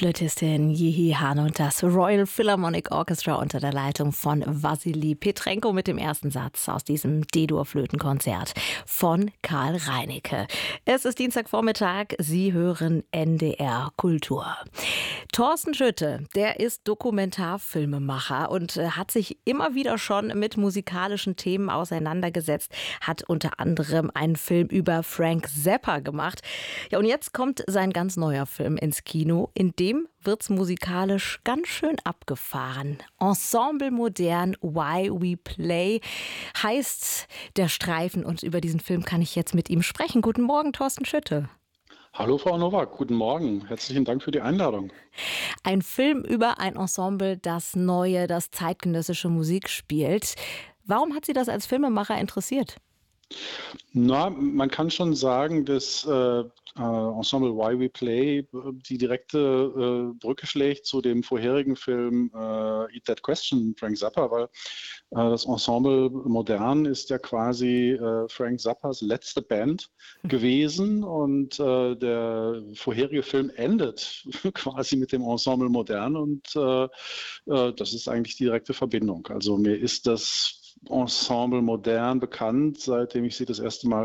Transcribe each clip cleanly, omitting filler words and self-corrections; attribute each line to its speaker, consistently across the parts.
Speaker 1: Flötistin Jihi Han und das Royal Philharmonic Orchestra unter der Leitung von Wassily Petrenko mit dem ersten Satz aus diesem D-Dur-Flötenkonzert von Karl Reinecke. Es ist Dienstagvormittag, Sie hören NDR Kultur. Thorsten Schütte, der ist Dokumentarfilmemacher und hat sich immer wieder schon mit musikalischen Themen auseinandergesetzt, hat unter anderem einen Film über Frank Zappa gemacht. Ja, und jetzt kommt sein ganz neuer Film ins Kino, in dem wird's musikalisch ganz schön abgefahren. Ensemble modern, Why We Play heißt der Streifen und über diesen Film kann ich jetzt mit ihm sprechen. Guten Morgen, Thorsten Schütte.
Speaker 2: Hallo Frau Nowak, guten Morgen. Herzlichen Dank für die Einladung.
Speaker 1: Ein Film über ein Ensemble, das neue, das zeitgenössische Musik spielt. Warum hat Sie das als Filmemacher interessiert?
Speaker 2: Na, man kann schon sagen, dass Ensemble Why We Play die direkte Brücke schlägt zu dem vorherigen Film Eat That Question, Frank Zappa, weil das Ensemble Modern ist ja quasi Frank Zappas letzte Band gewesen und der vorherige Film endet quasi mit dem Ensemble Modern und das ist eigentlich die direkte Verbindung. Also mir ist das Ensemble Modern bekannt, seitdem ich sie das erste Mal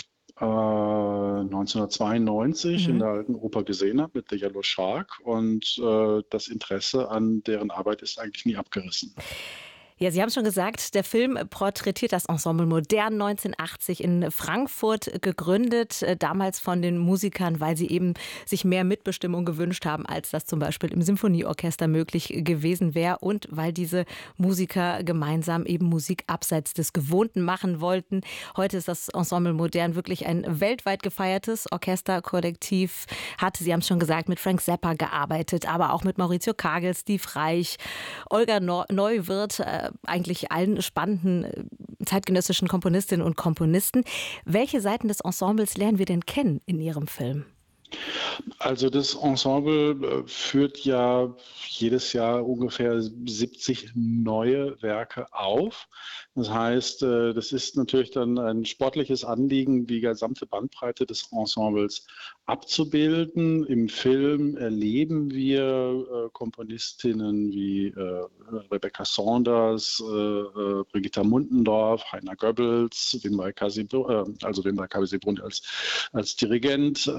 Speaker 2: 1992 in der alten Oper gesehen habe mit The Yellow Shark und das Interesse an deren Arbeit ist eigentlich nie abgerissen.
Speaker 1: Ja, Sie haben schon gesagt, der Film porträtiert das Ensemble Modern 1980 in Frankfurt gegründet, damals von den Musikern, weil sie eben sich mehr Mitbestimmung gewünscht haben, als das zum Beispiel im Symphonieorchester möglich gewesen wäre und weil diese Musiker gemeinsam eben Musik abseits des Gewohnten machen wollten. Heute ist das Ensemble Modern wirklich ein weltweit gefeiertes Orchesterkollektiv, hat, Sie haben es schon gesagt, mit Frank Zappa gearbeitet, aber auch mit Maurizio Kagel, Steve Reich, Olga Neuwirth, eigentlich allen spannenden zeitgenössischen Komponistinnen und Komponisten. Welche Seiten des Ensembles lernen wir denn kennen in Ihrem Film?
Speaker 2: Also das Ensemble führt ja jedes Jahr ungefähr 70 neue Werke auf. Das heißt, das ist natürlich dann ein sportliches Anliegen, die gesamte Bandbreite des Ensembles abzubilden. Im Film erleben wir Komponistinnen wie Rebecca Saunders, Brigitta Mundendorf, Heiner Goebbels, Wimber Kabsebrunn als Dirigent,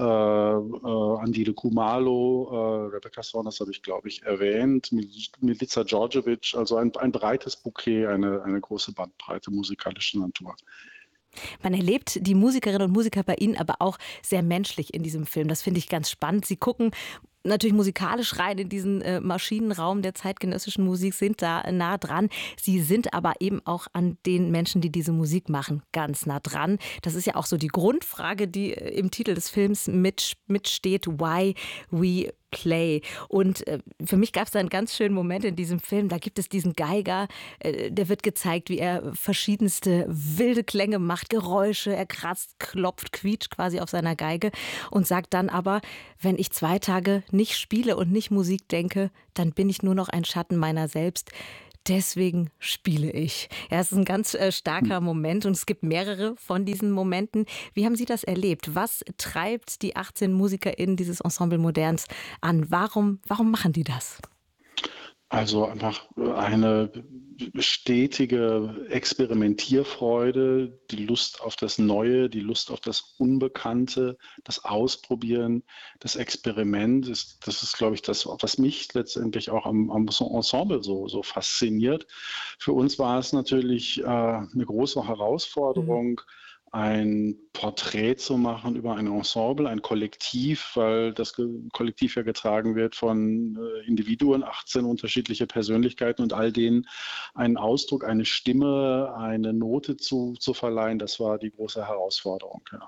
Speaker 2: Andile Kumalo, Rebecca Saunders habe ich, glaube ich, erwähnt, Milica Djordjevic, also ein breites Bouquet, eine große Bandbreite musikalischer Natur.
Speaker 1: Man erlebt die Musikerinnen und Musiker bei Ihnen aber auch sehr menschlich in diesem Film. Das finde ich ganz spannend. Sie gucken natürlich musikalisch rein in diesen Maschinenraum der zeitgenössischen Musik, sind da nah dran. Sie sind aber eben auch an den Menschen, die diese Musik machen, ganz nah dran. Das ist ja auch so die Grundfrage, die im Titel des Films mitsteht, Why We Play. Und für mich gab es da einen ganz schönen Moment in diesem Film. Da gibt es diesen Geiger, der wird gezeigt, wie er verschiedenste wilde Klänge macht, Geräusche, er kratzt, klopft, quietscht quasi auf seiner Geige und sagt dann aber, wenn ich 2 Tage nicht spiele und nicht Musik denke, dann bin ich nur noch ein Schatten meiner selbst. Deswegen spiele ich. Ja, es ist ein ganz starker Moment und es gibt mehrere von diesen Momenten. Wie haben Sie das erlebt? Was treibt die 18 MusikerInnen dieses Ensemble Moderns an? Warum machen die das?
Speaker 2: Also einfach eine stetige Experimentierfreude, die Lust auf das Neue, die Lust auf das Unbekannte, das Ausprobieren, das Experiment. Das ist, glaube ich, das, was mich letztendlich auch am Ensemble so fasziniert. Für uns war es natürlich eine große Herausforderung, ein Porträt zu machen über ein Ensemble, ein Kollektiv, weil das Kollektiv ja getragen wird von Individuen, 18 unterschiedliche Persönlichkeiten und all denen einen Ausdruck, eine Stimme, eine Note zu verleihen. Das war die große Herausforderung. Ja.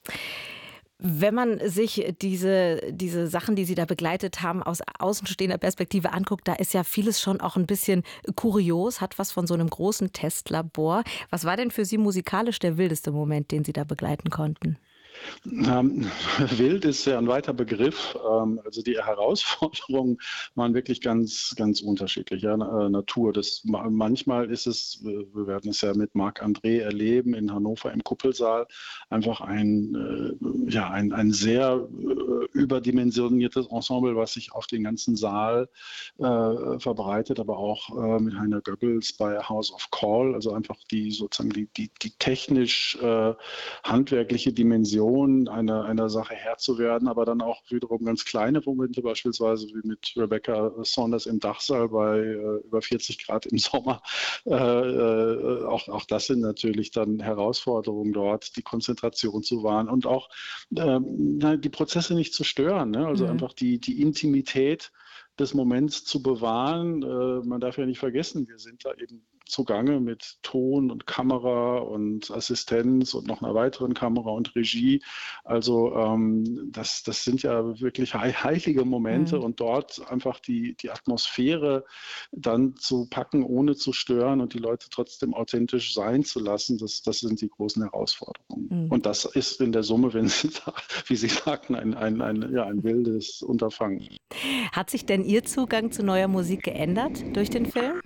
Speaker 1: Wenn man sich diese Sachen, die Sie da begleitet haben, aus außenstehender Perspektive anguckt, da ist ja vieles schon auch ein bisschen kurios, hat was von so einem großen Testlabor. Was war denn für Sie musikalisch der wildeste Moment, den Sie da begleiten konnten?
Speaker 2: Ähm, Wild ist ja ein weiter Begriff. Also die Herausforderungen waren wirklich ganz, ganz unterschiedlicher Natur. Manchmal ist es, wir werden es ja mit Marc-André erleben in Hannover im Kuppelsaal, einfach ein sehr überdimensioniertes Ensemble, was sich auf den ganzen Saal verbreitet, aber auch mit Heiner Goebbels bei House of Call, also einfach die technisch handwerkliche Dimension einer Sache Herr zu werden, aber dann auch wiederum ganz kleine Momente, beispielsweise wie mit Rebecca Saunders im Dachsaal bei über 40 Grad im Sommer. Auch das sind natürlich dann Herausforderungen dort, die Konzentration zu wahren und auch die Prozesse nicht zu stören. Ne? Also einfach die Intimität des Moments zu bewahren. Man darf ja nicht vergessen, wir sind da eben zugange mit Ton und Kamera und Assistenz und noch einer weiteren Kamera und Regie. Also das sind ja wirklich heilige Momente und dort einfach die Atmosphäre dann zu packen, ohne zu stören und die Leute trotzdem authentisch sein zu lassen, das sind die großen Herausforderungen. Und das ist in der Summe, wenn Sie, wie Sie sagten, ein wildes Unterfangen.
Speaker 1: Hat sich denn Ihr Zugang zu neuer Musik geändert durch den Film?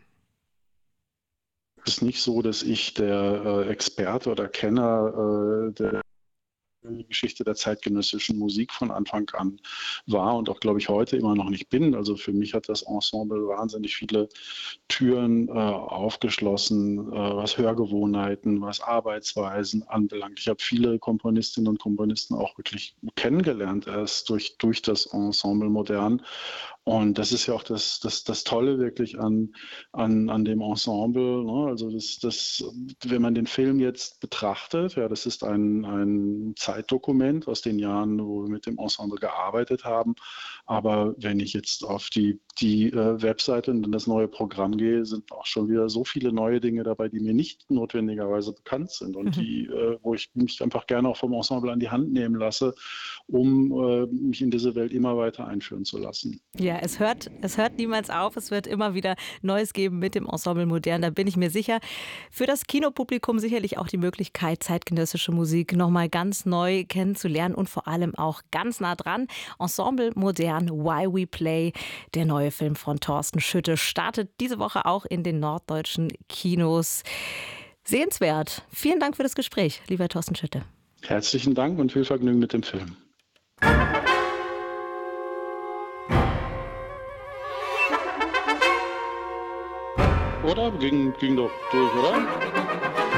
Speaker 2: Es ist nicht so, dass ich der Experte oder Kenner der Geschichte der zeitgenössischen Musik von Anfang an war und auch, glaube ich, heute immer noch nicht bin. Also für mich hat das Ensemble wahnsinnig viele Türen aufgeschlossen, was Hörgewohnheiten, was Arbeitsweisen anbelangt. Ich habe viele Komponistinnen und Komponisten auch wirklich kennengelernt erst durch das Ensemble Modern. Und das ist ja auch das Tolle wirklich an dem Ensemble. Ne? Also wenn man den Film jetzt betrachtet, ja, das ist ein Zeitdokument aus den Jahren, wo wir mit dem Ensemble gearbeitet haben. Aber wenn ich jetzt auf die Webseite und in das neue Programm gehe, sind auch schon wieder so viele neue Dinge dabei, die mir nicht notwendigerweise bekannt sind und wo ich mich einfach gerne auch vom Ensemble an die Hand nehmen lasse, um mich in diese Welt immer weiter einführen zu lassen.
Speaker 1: Ja, es hört niemals auf. Es wird immer wieder Neues geben mit dem Ensemble Modern, da bin ich mir sicher. Für das Kinopublikum sicherlich auch die Möglichkeit, zeitgenössische Musik nochmal ganz neu kennenzulernen und vor allem auch ganz nah dran. Ensemble Modern, Why We Play, der neue Film von Thorsten Schütte, startet diese Woche auch in den norddeutschen Kinos. Sehenswert. Vielen Dank für das Gespräch, lieber Thorsten Schütte.
Speaker 2: Herzlichen Dank und viel Vergnügen mit dem Film. Oder? Ging doch durch, oder?